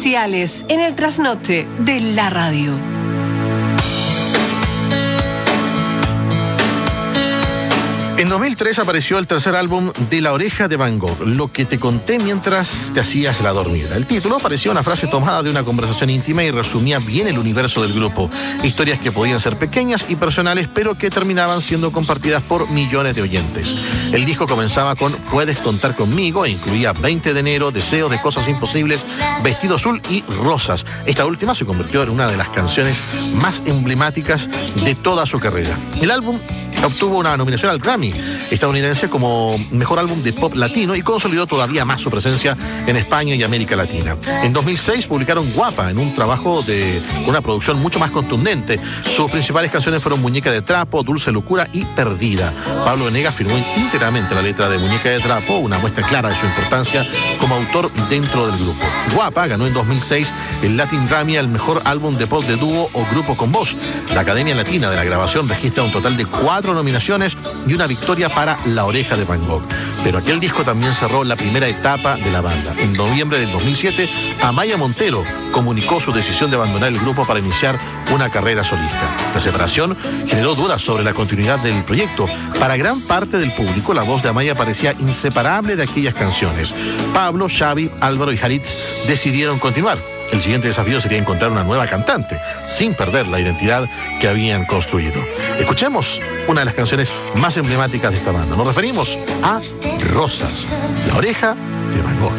especiales en el trasnoche de la radio. En 2003 apareció el tercer álbum de La Oreja de Van Gogh, Lo que te conté mientras te hacías la dormida. El título parecía una frase tomada de una conversación íntima y resumía bien el universo del grupo. Historias que podían ser pequeñas y personales, pero que terminaban siendo compartidas por millones de oyentes. El disco comenzaba con Puedes contar conmigo e incluía 20 de enero, Deseos de cosas imposibles, Vestido azul y Rosas. Esta última se convirtió en una de las canciones más emblemáticas de toda su carrera. El álbum obtuvo una nominación al Grammy estadounidense como mejor álbum de pop latino y consolidó todavía más su presencia en España y América Latina. En 2006 publicaron Guapa, en un trabajo de una producción mucho más contundente. Sus principales canciones fueron Muñeca de Trapo, Dulce Locura y Perdida. Pablo Venegas firmó íntegramente la letra de Muñeca de Trapo, una muestra clara de su importancia como autor dentro del grupo. Guapa ganó en 2006 el Latin Grammy al mejor álbum de pop de dúo o grupo con voz. La Academia Latina de la Grabación registra un total de 4 nominaciones y una victoria para La Oreja de Van Gogh. Pero aquel disco también cerró la primera etapa de la banda. En noviembre del 2007, Amaya Montero comunicó su decisión de abandonar el grupo para iniciar una carrera solista. La separación generó dudas sobre la continuidad del proyecto. Para gran parte del público, la voz de Amaya parecía inseparable de aquellas canciones. Pablo, Xavi, Álvaro y Haritz decidieron continuar. El siguiente desafío sería encontrar una nueva cantante, sin perder la identidad que habían construido. Escuchemos una de las canciones más emblemáticas de esta banda. Nos referimos a Rosas, La Oreja de Van Gogh.